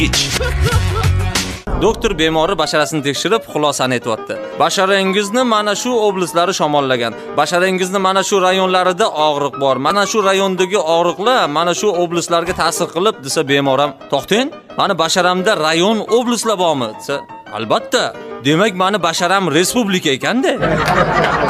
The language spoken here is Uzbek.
Doktor bemori basharasini tekshirib xulosani aytibdi. Basharangizni mana shu oblastları shamollagan. Basharangizni mana shu rayonlarida og'riq bor. Mana shu rayondagi og'riqlar mana shu oblastlarga ta'sir qilib desa bemoram, to'xtang. Mani basharamda rayon oblastlar bormi? Desa, albatta. Demak, mani basharam respublika ekanda.